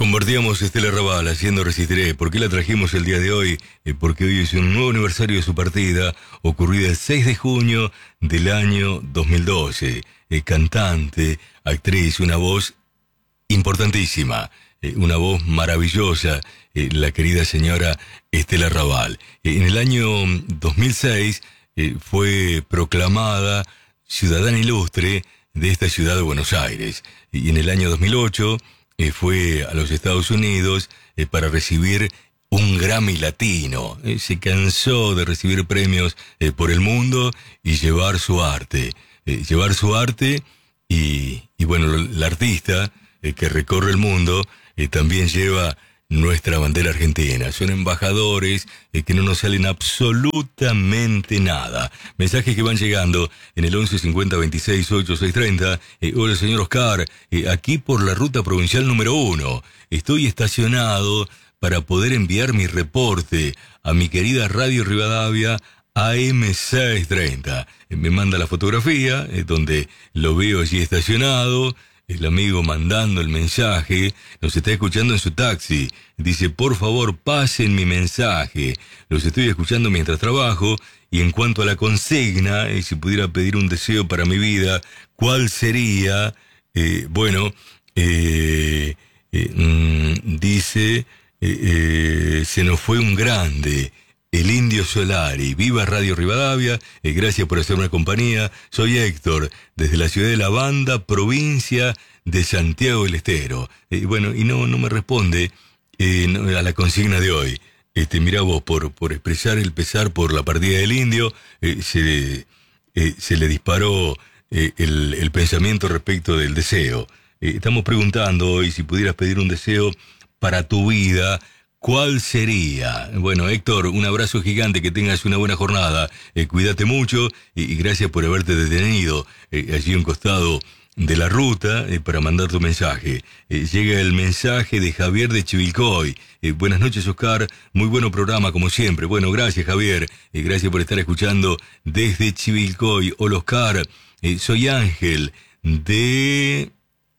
Compartíamos Estela Raval haciendo Resistiré. ¿Por qué la trajimos el día de hoy? Porque hoy es un nuevo aniversario de su partida, ocurrida el 6 de junio del año 2012. Cantante, actriz, una voz importantísima, una voz maravillosa, la querida señora Estela Raval. En el año 2006 fue proclamada ciudadana ilustre de esta ciudad de Buenos Aires. Y en el año 2008 fue a los Estados Unidos para recibir un Grammy Latino. Se cansó de recibir premios por el mundo y llevar su arte. Y bueno, la artista que recorre el mundo también lleva nuestra bandera argentina. Son embajadores que no nos salen absolutamente nada. Mensajes que van llegando en el 11 50 26 8 6 30. Hola, señor Oscar, aquí por la ruta provincial número 1. Estoy estacionado para poder enviar mi reporte a mi querida Radio Rivadavia AM630. Me manda la fotografía donde lo veo allí estacionado. El amigo mandando el mensaje, nos está escuchando en su taxi. Dice, por favor, pasen mi mensaje. Los estoy escuchando mientras trabajo. Y en cuanto a la consigna, si pudiera pedir un deseo para mi vida, ¿cuál sería? Dice, se nos fue un grande, el Indio Solari. Viva Radio Rivadavia, gracias por hacerme compañía. Soy Héctor, desde la ciudad de La Banda, provincia de Santiago del Estero. Y no me responde a la consigna de hoy. Mirá vos, por expresar el pesar por la partida del Indio, se le disparó el pensamiento respecto del deseo. Estamos preguntando hoy si pudieras pedir un deseo para tu vida, ¿cuál sería? Bueno, Héctor, un abrazo gigante, que tengas una buena jornada, cuídate mucho y gracias por haberte detenido allí a un costado de la ruta para mandar tu mensaje. Llega el mensaje de Javier de Chivilcoy. Buenas noches, Oscar, muy buen programa como siempre. Bueno, gracias, Javier, gracias por estar escuchando desde Chivilcoy. Hola, Oscar, soy Ángel de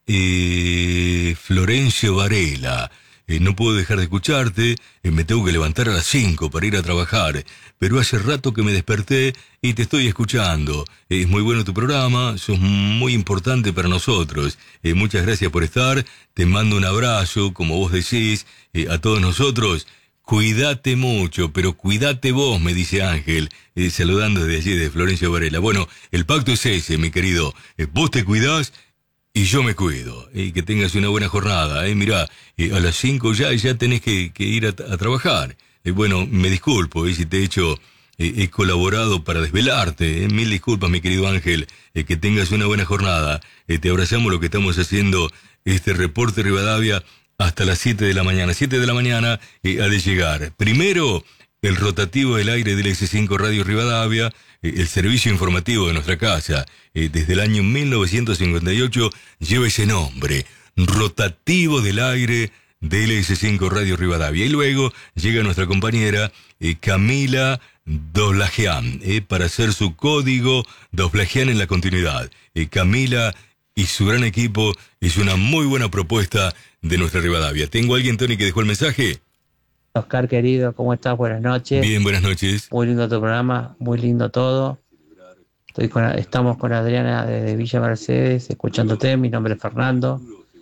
Florencio Varela. No puedo dejar de escucharte, me tengo que levantar a las 5 para ir a trabajar, pero hace rato que me desperté y te estoy escuchando. Es muy bueno tu programa, sos muy importante para nosotros. Muchas gracias por estar, te mando un abrazo, como vos decís, a todos nosotros. Cuídate mucho, pero cuídate vos, me dice Ángel, saludando desde allí de Florencio Varela. Bueno, el pacto es ese, mi querido. Vos te cuidás y yo me cuido. Que tengas una buena jornada. Mirá, a las 5 ya tenés que ir a trabajar. Me disculpo si te he colaborado para desvelarte. Mil disculpas, mi querido Ángel. Que tengas una buena jornada. Te abrazamos lo que estamos haciendo, este reporte Rivadavia, hasta las 7 de la mañana. 7 de la mañana ha de llegar. Primero, el rotativo del aire del S5 Radio Rivadavia, el servicio informativo de nuestra casa, desde el año 1958, lleva ese nombre, rotativo del aire del S5 Radio Rivadavia. Y luego llega nuestra compañera Camila Doblajean, para hacer su código Doblajean en la continuidad. Camila y su gran equipo es una muy buena propuesta de nuestra Rivadavia. ¿Tengo a alguien, Tony, que dejó el mensaje? Oscar, querido, ¿cómo estás? Buenas noches. Bien, buenas noches. Muy lindo tu programa, muy lindo todo. Estamos con Adriana desde Villa Mercedes, escuchándote. Mi nombre es Fernando.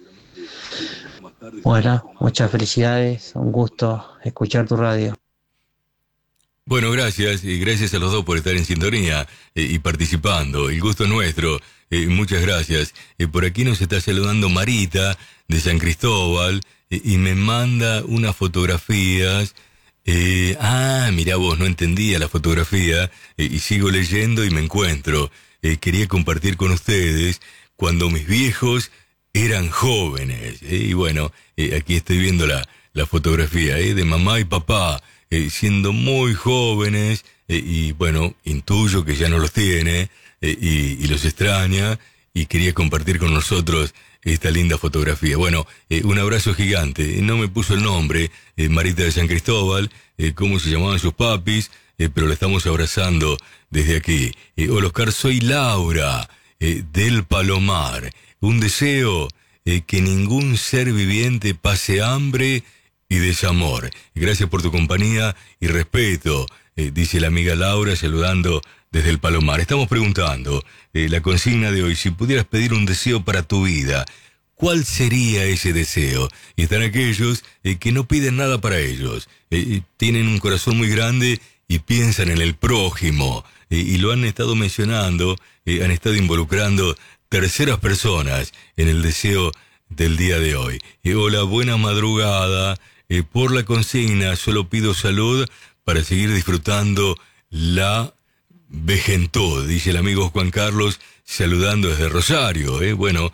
Bueno, muchas felicidades, un gusto escuchar tu radio. Bueno, gracias, y gracias a los dos por estar en sintonía y participando. El gusto es nuestro, muchas gracias. Por aquí nos está saludando Marita de San Cristóbal y me manda unas fotografías. Mirá vos, no entendía la fotografía y sigo leyendo y me encuentro. Quería compartir con ustedes cuando mis viejos eran jóvenes. Y bueno, aquí estoy viendo la fotografía de mamá y papá siendo muy jóvenes y bueno, intuyo que ya no los tiene y los extraña y quería compartir con nosotros esta linda fotografía. Bueno, un abrazo gigante. No me puso el nombre, Marita de San Cristóbal, cómo se llamaban sus papis, pero la estamos abrazando desde aquí. Hola, Oscar, soy Laura, del Palomar. Un deseo que ningún ser viviente pase hambre y desamor. Gracias por tu compañía y respeto, dice la amiga Laura saludando desde el Palomar. Estamos preguntando, la consigna de hoy, si pudieras pedir un deseo para tu vida, ¿cuál sería ese deseo? Y están aquellos que no piden nada para ellos, tienen un corazón muy grande y piensan en el prójimo, y lo han estado mencionando, han estado involucrando terceras personas en el deseo del día de hoy. Hola, buena madrugada, por la consigna solo pido salud para seguir disfrutando la vejentud, dice el amigo Juan Carlos, saludando desde Rosario. Bueno,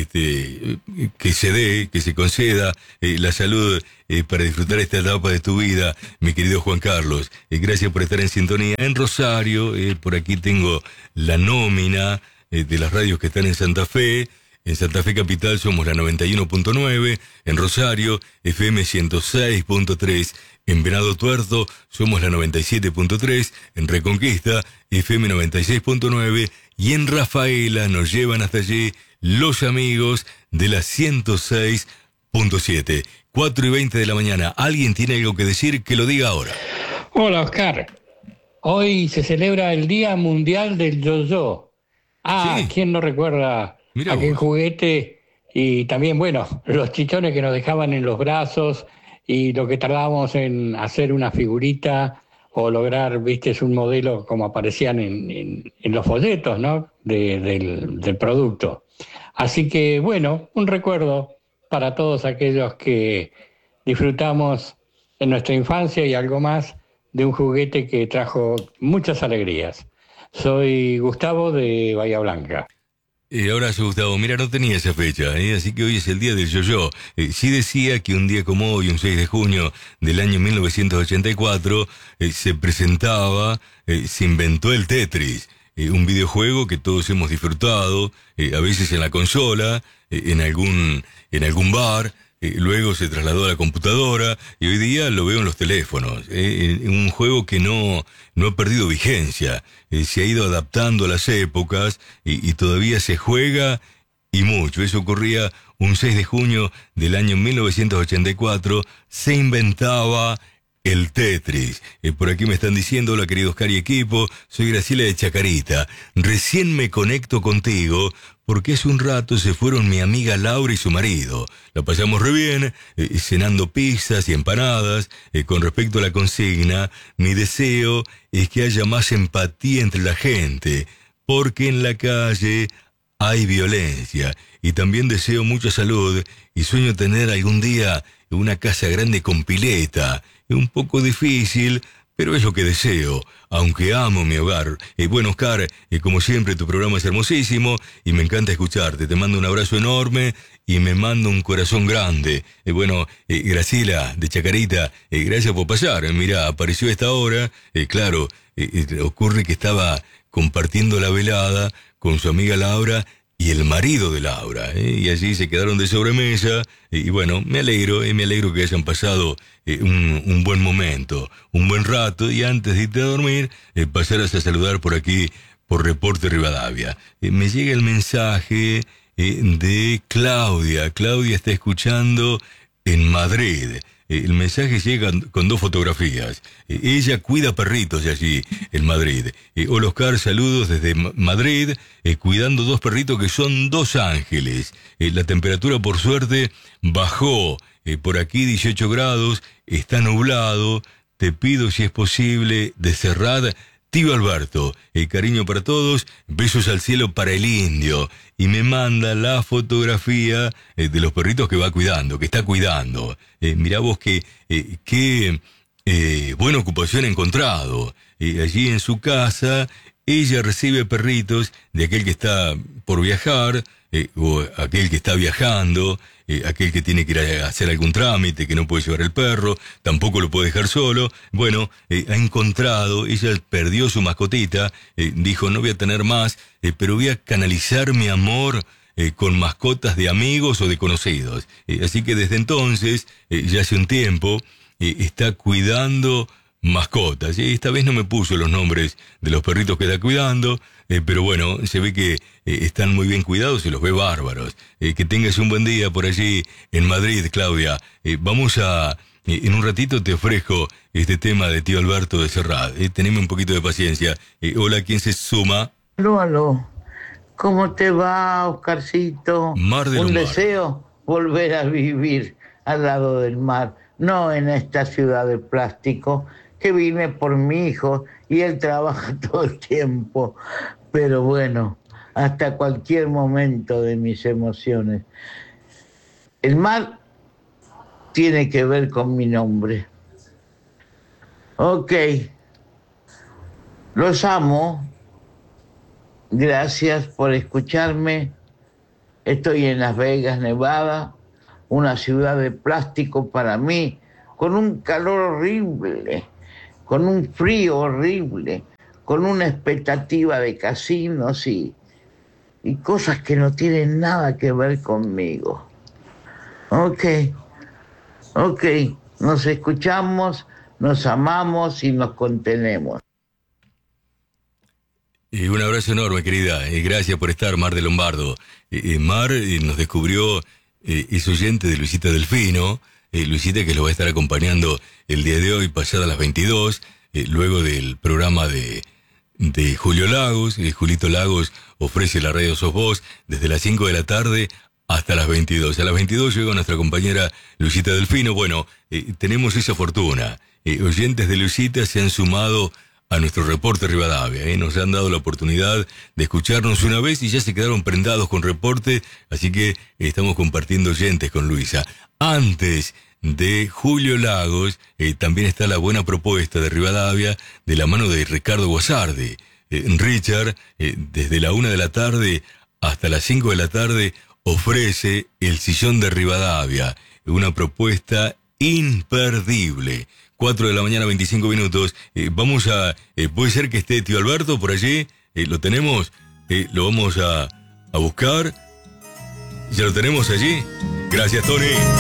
que se dé, que se conceda la salud para disfrutar esta etapa de tu vida, mi querido Juan Carlos. Gracias por estar en sintonía en Rosario. Por aquí tengo la nómina de las radios que están en Santa Fe. En Santa Fe Capital somos la 91.9, en Rosario FM 106.3, en Venado Tuerto somos la 97.3, en Reconquista FM 96.9 y en Rafaela nos llevan hasta allí los amigos de la 106.7. 4:20 de la mañana. ¿Alguien tiene algo que decir? Que lo diga ahora. Hola, Oscar. Hoy se celebra el Día Mundial del Yo-Yo. Sí. ¿Quién no recuerda Mirá aquel vos. juguete? Y también, bueno, los chichones que nos dejaban en los brazos y lo que tardábamos en hacer una figurita o lograr, viste, un modelo como aparecían en los folletos, ¿no? Del producto. Así que, bueno, un recuerdo para todos aquellos que disfrutamos en nuestra infancia y algo más de un juguete que trajo muchas alegrías. Soy Gustavo de Bahía Blanca. Abrazo, Gustavo. Mira, no tenía esa fecha, así que hoy es el día del yo-yo. Sí decía que un día como hoy, un 6 de junio del año 1984, se presentaba, se inventó el Tetris, un videojuego que todos hemos disfrutado, a veces en la consola, en algún bar. Luego se trasladó a la computadora y hoy día lo veo en los teléfonos. Un juego que no ha perdido vigencia. Se ha ido adaptando a las épocas y todavía se juega y mucho. Eso ocurría un 6 de junio del año 1984. Se inventaba el Tetris. Por aquí me están diciendo, hola querido Oscar y equipo, soy Graciela de Chacarita. Recién me conecto contigo porque hace un rato se fueron mi amiga Laura y su marido. La pasamos re bien, cenando pizzas y empanadas. Con respecto a la consigna, mi deseo es que haya más empatía entre la gente, porque en la calle hay violencia. Y también deseo mucha salud y sueño tener algún día una casa grande con pileta. Es un poco difícil, pero es lo que deseo, aunque amo mi hogar. Bueno, Oscar, como siempre, tu programa es hermosísimo y me encanta escucharte. Te mando un abrazo enorme y me mando un corazón grande. Graciela, de Chacarita, gracias por pasar. Mira, apareció a esta hora. Claro, ocurre que estaba compartiendo la velada con su amiga Laura y el marido de Laura, y allí se quedaron de sobremesa, y bueno, me alegro que hayan pasado un buen momento, un buen rato, y antes de irte a dormir, pasarás a saludar por aquí, por Reporte Rivadavia. Me llega el mensaje de Claudia. Claudia está escuchando en Madrid. El mensaje llega con 2 fotografías. Ella cuida perritos de allí, en Madrid. Hola Oscar, saludos desde Madrid, cuidando 2 perritos que son 2 ángeles. La temperatura, por suerte, bajó. Por aquí 18 grados, está nublado. Te pido, si es posible, de cerrar. Tío Alberto, cariño para todos, besos al cielo para el indio. Y me manda la fotografía de los perritos que va cuidando, que está cuidando. Mirá vos qué buena ocupación ha encontrado. Allí en su casa, ella recibe perritos de aquel que está por viajar, o aquel que está viajando, aquel que tiene que ir a hacer algún trámite, que no puede llevar el perro, tampoco lo puede dejar solo. Bueno, ha encontrado, ella perdió su mascotita, dijo no voy a tener más, pero voy a canalizar mi amor con mascotas de amigos o de conocidos. Así que desde entonces, ya hace un tiempo, está cuidando mascotas. Y esta vez no me puso los nombres de los perritos que está cuidando, pero bueno, se ve que están muy bien cuidados y los ve bárbaros. Que tengas un buen día por allí en Madrid, Claudia. Vamos a... en un ratito te ofrezco este tema de Tío Alberto de Serrat. Teneme un poquito de paciencia. Hola, ¿quién se suma? Aló. ¿Cómo te va, Oscarcito? Mar de Un Lomar. deseo, volver a vivir al lado del mar, no en esta ciudad de plástico, que vine por mi hijo y él trabaja todo el tiempo. Pero bueno, hasta cualquier momento de mis emociones. El mar tiene que ver con mi nombre. Ok, los amo. Gracias por escucharme. Estoy en Las Vegas, Nevada, una ciudad de plástico para mí, con un calor horrible, con un frío horrible, con una expectativa de casinos y cosas que no tienen nada que ver conmigo. Ok, nos escuchamos, nos amamos y nos contenemos. Un abrazo enorme, querida. Gracias por estar, Mar de Lombardo. Mar nos descubrió, es oyente de Luisita Delfino. Luisita, que lo va a estar acompañando el día de hoy, pasada las 22, luego del programa de Julio Lagos. Julito Lagos ofrece la radio Sos Vos desde las 5 de la tarde hasta las 22. A las 22 llega nuestra compañera Luisita Delfino. Bueno, tenemos esa fortuna. Oyentes de Luisita se han sumado a nuestro Reporte Rivadavia. Nos han dado la oportunidad de escucharnos una vez y ya se quedaron prendados con Reporte, así que estamos compartiendo oyentes con Luisa. Antes de Julio Lagos, también está la buena propuesta de Rivadavia, de la mano de Ricardo Guasardi. Richard, desde la 1 de la tarde hasta las 5 de la tarde, ofrece El Sillón de Rivadavia, una propuesta imperdible. 4 de la mañana, 25 minutos. Vamos a... puede ser que esté Tío Alberto por allí. Lo tenemos. Lo vamos a buscar. ¿Ya lo tenemos allí? Gracias, Tony.